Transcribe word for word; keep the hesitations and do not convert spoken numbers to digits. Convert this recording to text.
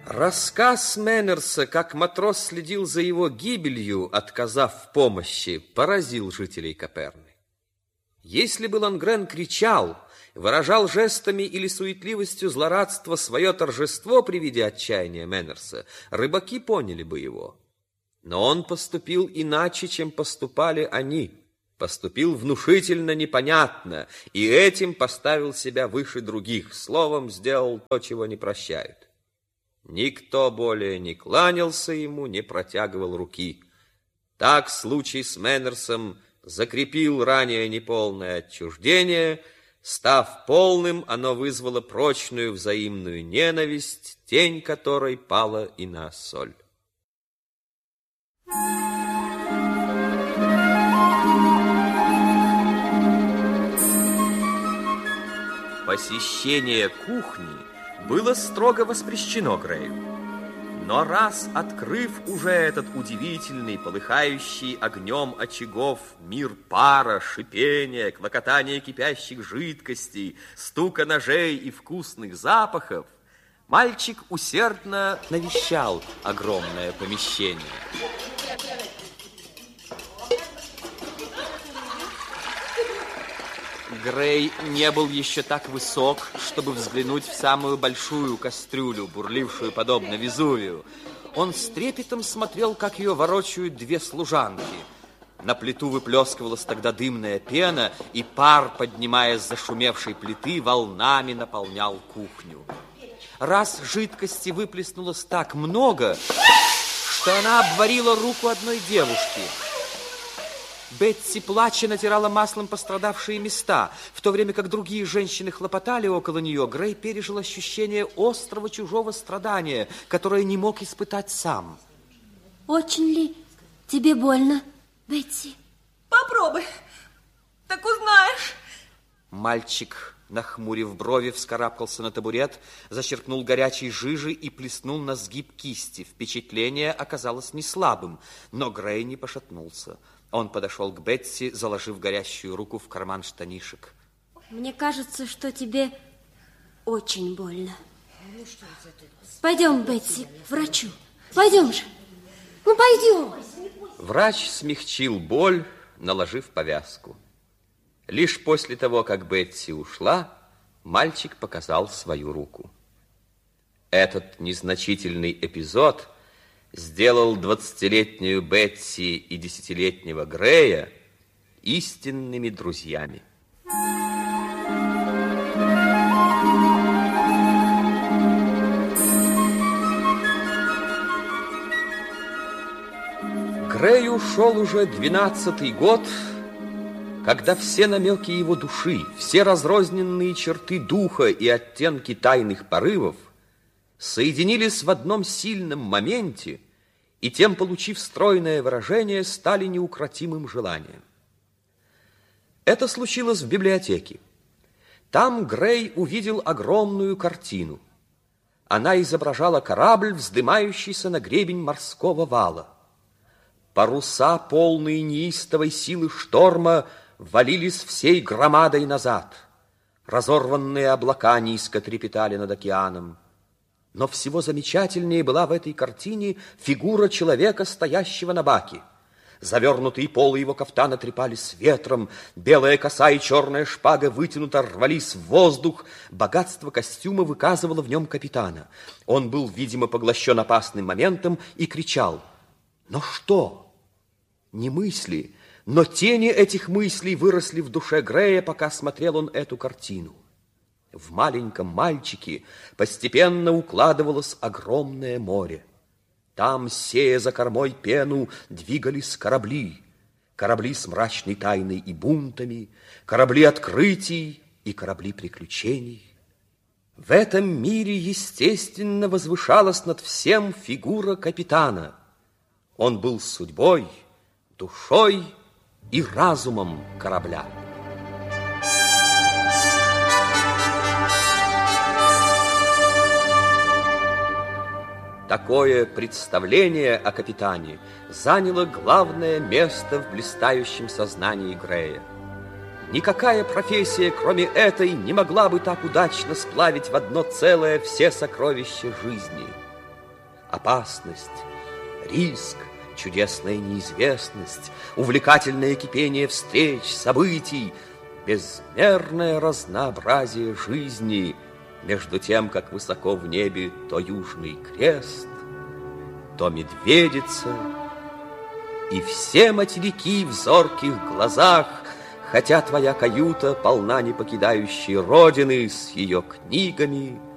Рассказ Мэннерса, как матрос следил за его гибелью, отказав в помощи, поразил жителей Каперны. Если бы Лангрен кричал, выражал жестами или суетливостью злорадства свое торжество при виде отчаяния Мэннерса, рыбаки поняли бы его. Но он поступил иначе, чем поступали они. Поступил внушительно, непонятно, и этим поставил себя выше других, словом, сделал то, чего не прощают. Никто более не кланялся ему, не протягивал руки. Так случай с Мэннерсом закрепил ранее неполное отчуждение. Став полным, оно вызвало прочную взаимную ненависть, тень которой пала и на соль. Посещение кухни было строго воспрещено Грею. Но раз открыв уже этот удивительный, полыхающий огнем очагов мир пара, шипения, клокотания кипящих жидкостей, стука ножей и вкусных запахов, мальчик усердно навещал огромное помещение. Грей не был еще так высок, чтобы взглянуть в самую большую кастрюлю, бурлившую подобно Везувию. Он с трепетом смотрел, как ее ворочают две служанки. На плиту выплескивалась тогда дымная пена, и пар, поднимаясь с зашумевшей плиты, волнами наполнял кухню. Раз жидкости выплеснулось так много, что она обварила руку одной девушки. Бетси, плача, натирала маслом пострадавшие места. В то время как другие женщины хлопотали около нее, Грей пережил ощущение острого чужого страдания, которое не мог испытать сам. Очень ли тебе больно, Бетси? Попробуй, так узнаешь. Мальчик, нахмурив брови, вскарабкался на табурет, зачерпнул горячей жижи и плеснул на сгиб кисти. Впечатление оказалось не слабым, но Грей не пошатнулся. Он подошел к Бетси, заложив горящую руку в карман штанишек. Мне кажется, что тебе очень больно. Пойдем, Бетси, к врачу. Пойдем же. Ну, пойдем. Врач смягчил боль, наложив повязку. Лишь после того, как Бетси ушла, мальчик показал свою руку. Этот незначительный эпизод сделал двадцатилетнюю Бетси и десятилетнего Грея истинными друзьями. Грей ушел уже двенадцатый год, когда все намеки его души, все разрозненные черты духа и оттенки тайных порывов соединились в одном сильном моменте и, тем получив стройное выражение, стали неукротимым желанием. Это случилось в библиотеке. Там Грей увидел огромную картину. Она изображала корабль, вздымающийся на гребень морского вала. Паруса, полные неистовой силы шторма, валились всей громадой назад. Разорванные облака низко трепетали над океаном. Но всего замечательнее была в этой картине фигура человека, стоящего на баке. Завернутые полы его кафтана трепались ветром, белая коса и черная шпага вытянуто рвались в воздух. Богатство костюма выказывало в нем капитана. Он был, видимо, поглощен опасным моментом и кричал. Но что? Не мысли, но тени этих мыслей выросли в душе Грея, пока смотрел он эту картину. В маленьком мальчике постепенно укладывалось огромное море. Там, сея за кормой пену, двигались корабли. Корабли с мрачной тайной и бунтами, корабли открытий и корабли приключений. В этом мире, естественно, возвышалась над всем фигура капитана. Он был судьбой, душой и разумом корабля. Такое представление о капитане заняло главное место в блистающем сознании Грея. Никакая профессия, кроме этой, не могла бы так удачно сплавить в одно целое все сокровища жизни. опасность, риск, чудесная неизвестность, увлекательное кипение встреч, событий, безмерное разнообразие жизни, между тем, как высоко в небе то южный крест, то медведица, и все материки в зорких глазах, хотя твоя каюта полна не покидающей родины с ее книгами,